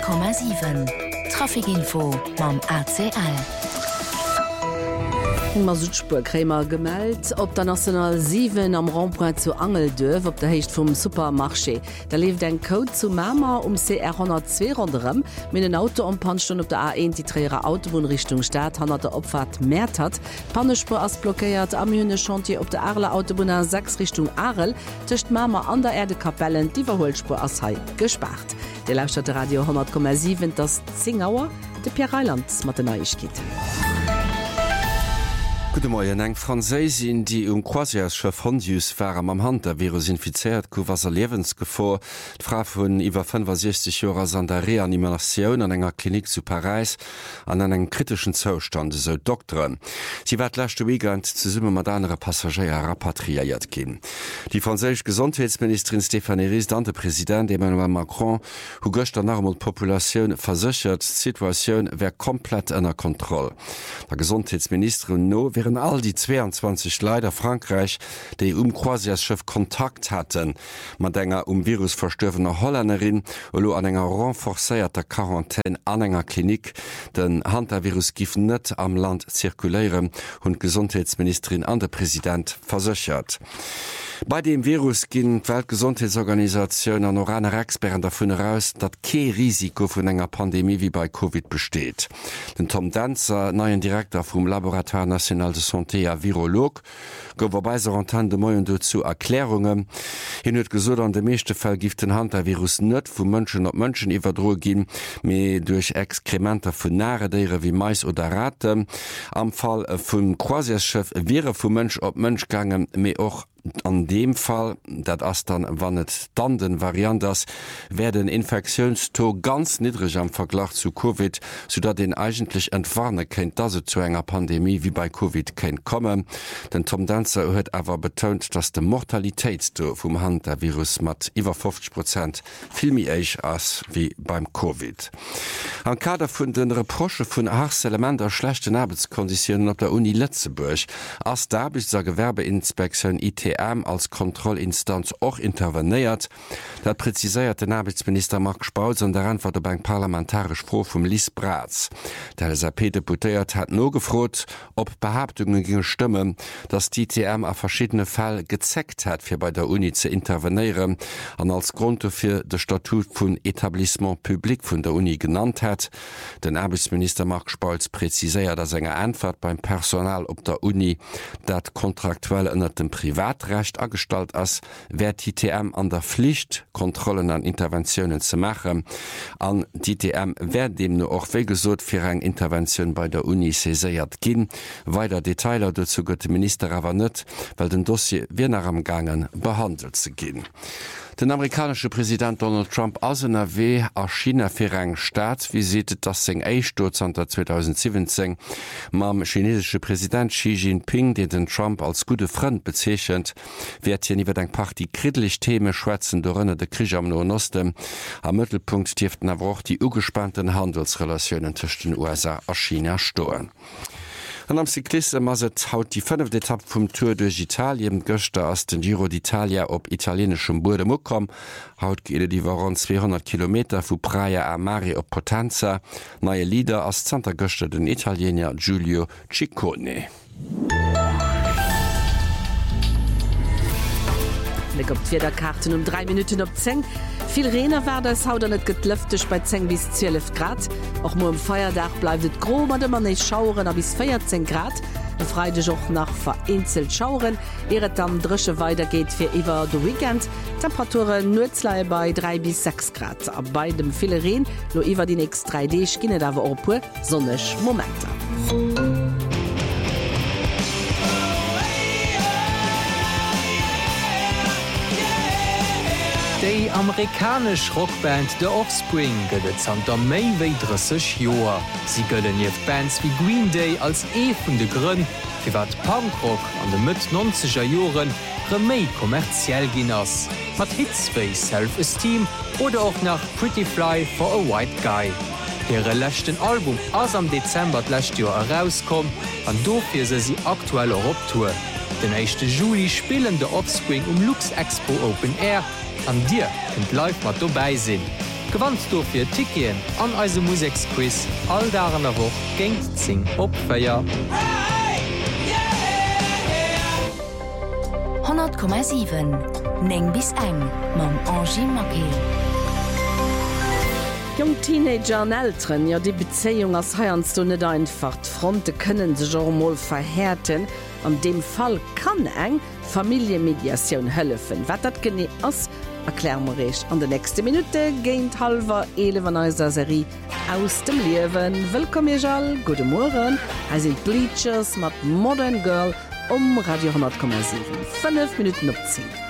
100,7 Trafikinfo mam ACL. Südspur Krämer gemeldet, op der National 7 am Randpoint zu Angeldörf op der Hecht vum Supermarché. Da lief den Code zu Mama CR 102 anderem mit den Auto am Panstunde op der A1 die träre Autobahnrichtung Stadt han der Opfahrt Märt hat. Pannespur as blockiert am Hüne Chantier op der Arle Autobahn 6 Richtung Arel tischcht Mama an der Erdekapellen die Verholspur as Hai gespart. Der Laufstadt Radio 100,7 das Zingauer de Pierre Reilands Mathematik. Gute Morgen, eng Franzésin, die Croisièreschef Hondius waren am Hand der Virus infiziert, ku was Lebensgefahr. Frau von iwwer 65 Jahre an der Reanimation an enger Klinik zu Paris an einen kritischen Zustand, so Doktoren. Sie wird letzte Weekend zusammen mit anderen Passagieren rapatriiert gehen. Die französische Gesundheitsministerin Stéphanie Ries, dann der Präsident Emmanuel Macron, hu gestern Abend die Population versichert, die Situation wäre komplett unter Kontrolle. Der Gesundheitsministerin no wären all die 22 Leider Frankreich, die Croisièreschef Kontakt hatten, mit einer Virus verstorbener Holländerin oder an einer renforcierter Quarantäne an einer Klinik. Den Hantavirus gif net am Land zirkulieren und Gesundheitsministerin an der Präsident versichert. Bei dem Virus gehen die Weltgesundheitsorganisation an oraner Experten davon heraus, dass kein Risiko von einer Pandemie wie bei Covid besteht. Den Tom Danzer, neuen Direktor vom Laboratoire National de Santé a Virolog, gower bei de Moien dazu Erklärungen. Hin huet gesot an de meeschte Fall gift den Hantavirus net vu Mënschen op Mënschen iwwerdro gin, méi durch Exkrementer vun Naredeiere wie Mais oder Ratte. Am Fall vum Croisièreschef wäre vu Mënsch op Mënsch gangen, méi och an dem Fall, dat ass dann wann et dann den Variant ass, werden Infektionsto ganz niedrig am Vergleich zu Covid, sodat den eigentlich entwarne kennt, dass es zu enger Pandemie wie bei Covid kennt kommen. Den Tom Danzer huet aber betont, dass de Mortalitätssto vom Hantavirus mat iwwer 50% vielmi eich ass wie beim Covid. An Kader vun den Reproche vun Achselementer schlechten Arbeitskonditionen op der Uni Lettzeburg ass da bis der Gewerbeinspektion ITM als Kontrollinstanz auch interveniert. Dat präzisiert den Arbeitsminister Mark Spauz an der Antwort beim parlamentarisch Pro vom Lies Bratz. Der LSAP-Deputiert hat nur gefroht, ob Behauptungen gegen stimmen, dass die ITM auf verschiedene Fälle gezeckt hat, für bei der Uni zu intervenieren, und als Grund dafür das Statut von Etablissement Public von der Uni genannt hat. Den Arbeitsminister Mark Spauz präzisiert, dass eine Antwort beim Personal op der Uni dat kontraktuell unter dem Privatrecht angestalt ass, wär DTM an der Pflicht, Kontrollen an Interventionen zu machen. An DTM wär dem nur auch weggesot fir eng Intervention bei der Uni seséiert ginn. Weiter Detailer dazu gëtt de Minister aber net, weil den Dossier wie nach am Gangen behandelt ze ginn. Den amerikanische Präsident Donald Trump as NRW a China fir eng Staatsvisit, das seng Eichsturz an der 2017 mam chinesische Präsident Xi Jinping, den den Trump als gute Freund bezeechent, werd hier niwer eng Pacht die kritlich Theme schwätzen dorënne de Krieg am Nahen Osten. Am Mittelpunkt tieften aber auch die ugespannten Handelsrelationen zwischen den USA a China stoen. Und am Cykliste maset haut die 5. Etappe vom Tour durch Italien Göster aus den Giro d'Italia op italienischem Boden mukom. Haut geht die waren 200 Kilometer vu Praia a Mare op Potenza. Neue Lieder aus Santa Göster den Italiener Giulio Ciccone. Blick op Karten um 3 Minuten op 10. Viel Renner war das haut net getlüftech bei 10 bis 12 Grad. Auch nur im Feierdach bleibt grob, man nicht schauren bis 14 Grad. Freitag auch nach vereinzelt schauren, ehe dann drische weitergeht für über den Weekend. Temperaturen nur bei 3 bis 6 Grad. Ab beidem viele Regen, nur über die nächsten 3D schienen aber auch pur sonnig Momente. Die amerikanische Rockband The Offspring gëtt an der méi wéi 30 Joer. Sie gëllen jeef Bands wie Green Day als vun de Grünn, fir wat Punkrock an de mit 90er Joren méi kommerziell ginn ass. Mat Hitspace Self-Esteem oder auch nach Pretty Fly for a White Guy. Ihre lächten Album ass am Dezember lächt Joer herauskom, an dofir se sie aktuell op Tour. Den 1. Juli spielen The Offspring Lux Expo Open Air. An Dir könnt live mat dabei sinn. Gewannst du fir Tikien an eise Musiksquiz all daran a woch géint zing opéier. 100,7 Neng bis eng mam Angie Mackey. Jung Teenager an Eltern, ja die Bezeung as heernst du net einfach. Fronte können se mal verhärten. An dem Fall kann eng Familiemediation hëllefen. Wat dat gene ass erklärmerich an der nächste Minute géint halber 11 an eiser Serie aus dem Liewen. Willkommen all, gute Morgen. Er sind Bleachers mat Modern Girl Radio 10,7. 5 Minuten op 10.